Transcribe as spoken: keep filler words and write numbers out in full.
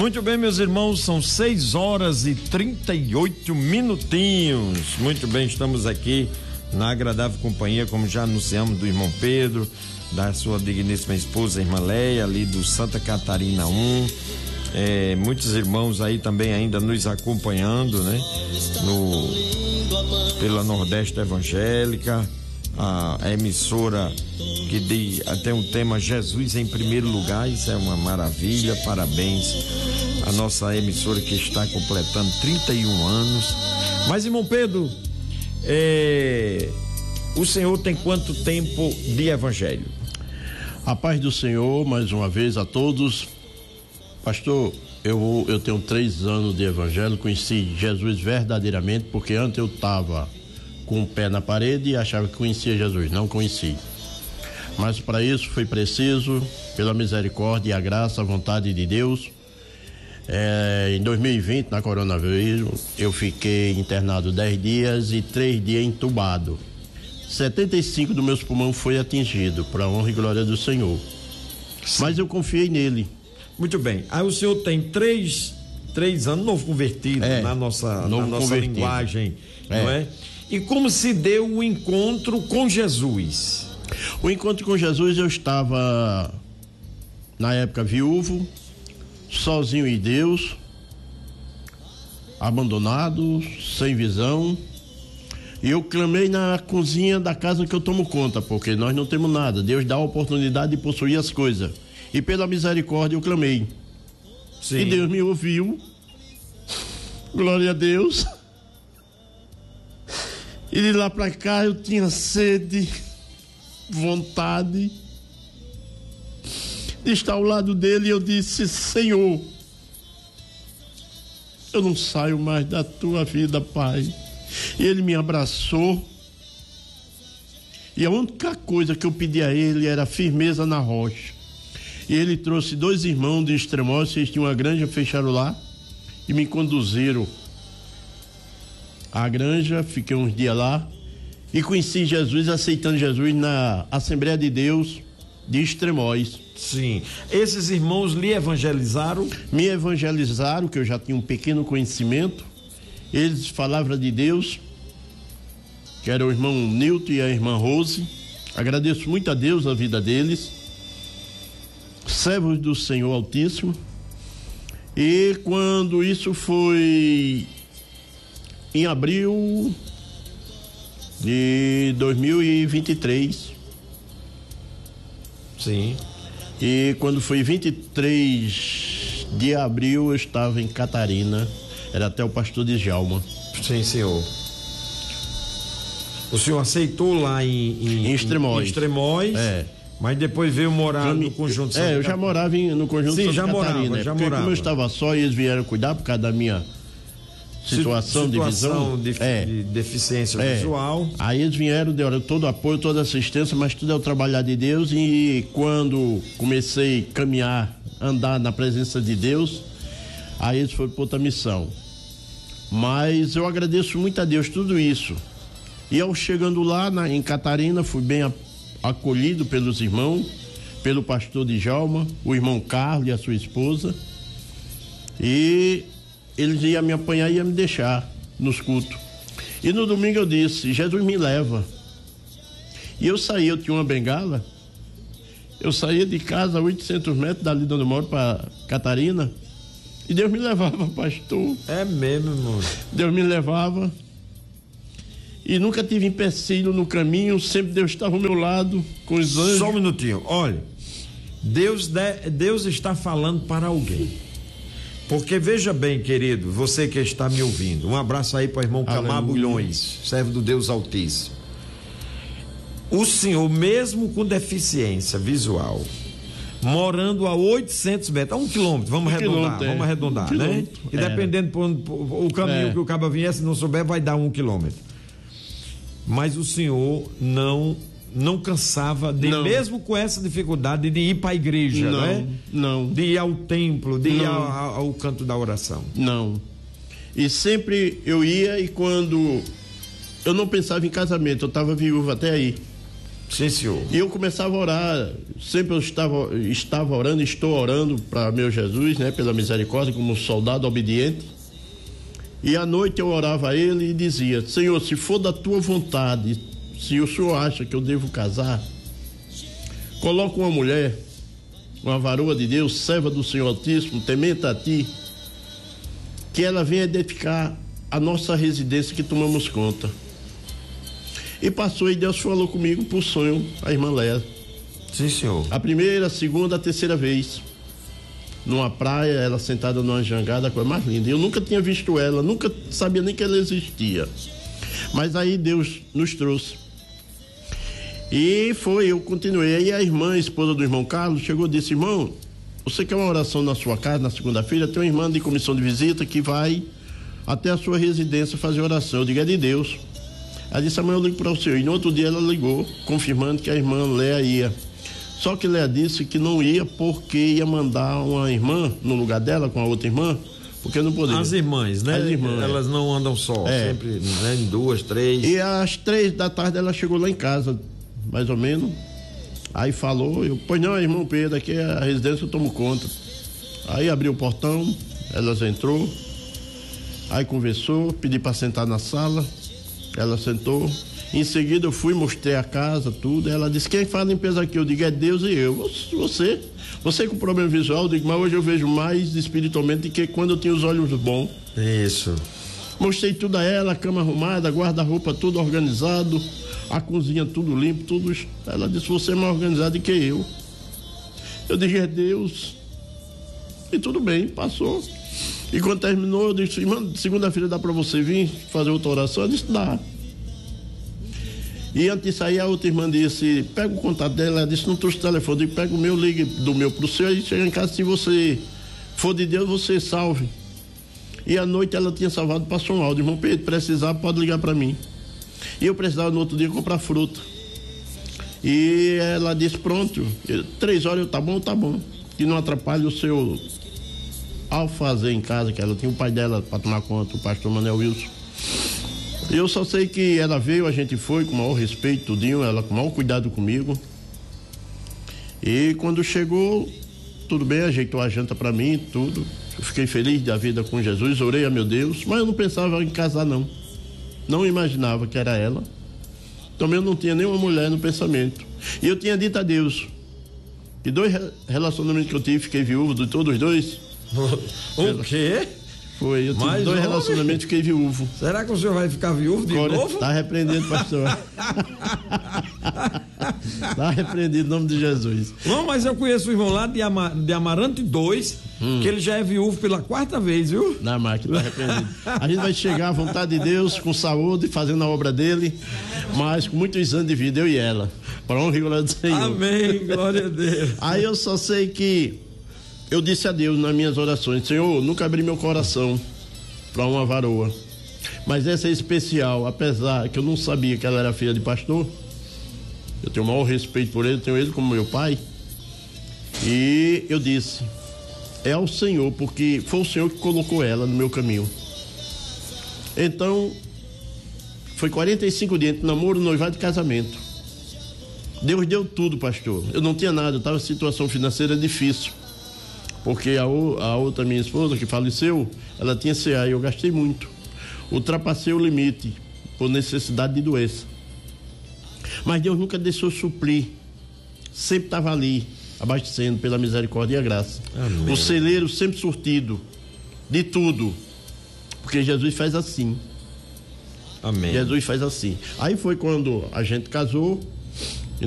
Muito bem, meus irmãos, são seis horas e trinta e oito minutinhos. Muito bem, estamos aqui na agradável companhia, como já anunciamos, do irmão Pedro, da sua digníssima esposa, irmã Leia, ali do Santa Catarina um. É, muitos irmãos aí também ainda nos acompanhando, né? No, pela Nordeste Evangélica, a, a emissora que de, tem um tema Jesus em primeiro lugar, isso é uma maravilha, parabéns a nossa emissora que está completando trinta e um anos. Mas, irmão Pedro, é, o senhor tem quanto tempo de evangelho? A paz do Senhor, mais uma vez a todos. Pastor, eu, eu tenho três anos de evangelho, conheci Jesus verdadeiramente, porque antes eu estava com o pé na parede e achava que conhecia Jesus, não conheci. Mas para isso foi preciso, pela misericórdia e a graça, a vontade de Deus. É, em dois mil e vinte, na coronavírus, eu fiquei internado dez dias e três dias entubado. setenta e cinco dos meus pulmões foi atingido, para a honra e glória do Senhor. Sim. Mas eu confiei nele. Muito bem. Aí o senhor tem três, três anos, novo convertido, é, na nossa, na nossa linguagem, é. Não é? E como se deu o encontro com Jesus? O encontro com Jesus, eu estava, na época, viúvo, sozinho em Deus, abandonado, sem visão. E eu clamei na cozinha da casa que eu tomo conta, porque nós não temos nada. Deus dá a oportunidade de possuir as coisas. E pela misericórdia eu clamei. Sim. E Deus me ouviu. Glória a Deus. E de lá pra cá eu tinha sede, vontade de estar ao lado dele. E eu disse: Senhor, eu não saio mais da tua vida, Pai. E ele me abraçou. E a única coisa que eu pedi a ele era firmeza na rocha. E ele trouxe dois irmãos de Extremóis, eles tinham uma granja, fecharam lá e me conduziram à granja. Fiquei uns dias lá e conheci Jesus, aceitando Jesus na Assembleia de Deus de Extremóis. Sim. Esses irmãos lhe evangelizaram? Me evangelizaram, que eu já tinha um pequeno conhecimento. Eles falavam de Deus, que era o irmão Nilton e a irmã Rose. Agradeço muito a Deus a vida deles, servos do Senhor Altíssimo. E quando isso foi em abril de dois mil e vinte e três. Sim. E quando foi vinte e três de abril, eu estava em Catarina. Era até o pastor de Djalma. Sim, senhor. O senhor aceitou lá em, em, em Extremóis. Em Extremóis, é. Mas depois veio morar no conjunto Santa É, eu já morava em, no conjunto Sim, Santa já Catarina. Morava, já porque morava. Como eu estava só, eles vieram cuidar por causa da minha situação, situação de visão. De, é. de deficiência é. visual. Aí eles vieram, deram todo apoio, toda assistência, mas tudo é o trabalhar de Deus. E quando comecei a caminhar, andar na presença de Deus, aí eles foram para outra missão. Mas eu agradeço muito a Deus tudo isso. E eu chegando lá na, em Catarina, fui bem a, acolhido pelos irmãos, pelo pastor Djalma, o irmão Carlos e a sua esposa. E eles iam me apanhar e iam me deixar nos cultos. E no domingo eu disse: Jesus me leva. E eu saí, eu tinha uma bengala. Eu saía de casa a oitocentos metros dali onde eu moro para Catarina. E Deus me levava, pastor. É mesmo, irmão. Deus me levava. E nunca tive empecilho no caminho, sempre Deus estava ao meu lado, com os anjos. Só um minutinho, olha, Deus, de, Deus está falando para alguém. Porque veja bem, querido, você que está me ouvindo, um abraço aí para o irmão Camar Bulhões, servo do Deus Altíssimo. O senhor, mesmo com deficiência visual, morando a oitocentos metros, a um quilômetro, vamos um arredondar, vamos é. arredondar, um né? E dependendo por, por, por, o caminho é. que o cabo vier, se não souber, vai dar um quilômetro. Mas o senhor não não cansava de, não. mesmo com essa dificuldade, de ir para a igreja, não, né? Não. De ir ao templo, de não. ir ao, ao canto da oração. Não. E sempre eu ia, e quando eu não pensava em casamento, eu estava viúvo até aí. Sim, senhor. E eu começava a orar, sempre eu estava, estava orando, estou orando para meu Jesus, né, pela misericórdia, como um soldado obediente. E à noite eu orava a ele e dizia: Senhor, se for da tua vontade, se o senhor acha que eu devo casar, coloca uma mulher, uma varoa de Deus, serva do Senhor Altíssimo, temente a ti, que ela venha edificar a nossa residência que tomamos conta. E passou e Deus falou comigo por sonho, a irmã Léa. Sim, senhor. A primeira, a segunda, a terceira vez. Numa praia, ela sentada numa jangada, a coisa mais linda. Eu nunca tinha visto ela, nunca sabia nem que ela existia. Mas aí Deus nos trouxe. E foi, eu continuei. Aí a irmã, a esposa do irmão Carlos, chegou e disse: irmão, você quer uma oração na sua casa, na segunda-feira? Tem uma irmã de comissão de visita que vai até a sua residência fazer oração. Eu digo: é de Deus. Ela disse: amanhã eu ligo para o senhor. E no outro dia ela ligou, confirmando que a irmã Léa ia. Só que Léa disse que não ia porque ia mandar uma irmã no lugar dela, com a outra irmã, porque não poderia. As irmãs, né? As irmãs, elas é. não andam só, é. sempre, né? Em duas, três. E às três da tarde ela chegou lá em casa, mais ou menos. Aí falou, eu, pois não, irmão Pedro, aqui é a residência, eu tomo conta. Aí abriu o portão, elas entrou, aí conversou, pedi para sentar na sala, ela sentou. Em seguida eu fui, mostrei a casa, tudo. Ela disse: quem faz a limpeza aqui? Eu digo: é Deus e eu. Você, você com problema visual, eu digo: mas hoje eu vejo mais espiritualmente do que quando eu tinha os olhos bons. Isso. Mostrei tudo a ela, a cama arrumada, guarda-roupa tudo organizado, a cozinha tudo limpo, tudo. Ela disse: você é mais organizado do que eu. Eu disse: é Deus. E tudo bem, passou. E quando terminou, eu disse: irmã, segunda-feira dá para você vir fazer outra oração? Ela disse: dá. E antes de sair, a outra irmã disse: pega o contato dela. Ela disse: não trouxe o telefone. Eu digo: pega o meu, ligue do meu pro seu, e chega em casa, se você for de Deus, você salve. E à noite ela tinha salvado, passou um áudio: irmão Pedro, precisar, pode ligar para mim. E eu precisava no outro dia comprar fruta. E ela disse: pronto, eu, três horas, eu, tá bom, tá bom. Que não atrapalhe o seu alfazer em casa, que ela tinha o pai dela para tomar conta, o pastor Manuel Wilson. Eu só sei que ela veio, a gente foi com o maior respeito, tudinho, ela com o maior cuidado comigo. E quando chegou, tudo bem, ajeitou a janta para mim, tudo. Eu fiquei feliz da vida com Jesus, orei a meu Deus, mas eu não pensava em casar, não. Não imaginava que era ela. Também eu não tinha nenhuma mulher no pensamento. E eu tinha dito a Deus que dois relacionamentos que eu tive, fiquei viúvo de todos os dois. O quê? Foi, eu tive Mais dois homem? relacionamentos, fiquei viúvo. Será que o senhor vai ficar viúvo de Agora, novo? tá repreendido, pastor. Tá repreendido em nome de Jesus. Não, mas eu conheço o irmão lá de, Ama, de Amarante dois, hum. que ele já é viúvo pela quarta vez, viu? Na máquina, tá repreendido. A gente vai chegar à vontade de Deus, com saúde, fazendo a obra dele, mas com muitos anos de vida, eu e ela. Para honra e glória do Senhor. Amém, glória a Deus. Aí eu só sei que eu disse a Deus nas minhas orações: Senhor, nunca abri meu coração para uma varoa, mas essa é especial, apesar que eu não sabia que ela era filha de pastor. Eu tenho o maior respeito por ele, tenho ele como meu pai. E eu disse: é ao Senhor, porque foi o Senhor que colocou ela no meu caminho. Então, foi quarenta e cinco dias entre namoro, noivado e casamento. Deus deu tudo, pastor. Eu não tinha nada, eu estava em situação financeira difícil. Porque a, a outra minha esposa, que faleceu, ela tinha C A e eu gastei muito. Ultrapassei o limite por necessidade de doença. Mas Deus nunca deixou suprir. Sempre estava ali, abastecendo pela misericórdia e a graça. Amém. O celeiro sempre surtido de tudo. Porque Jesus faz assim. Amém. Jesus faz assim. Aí foi quando a gente casou.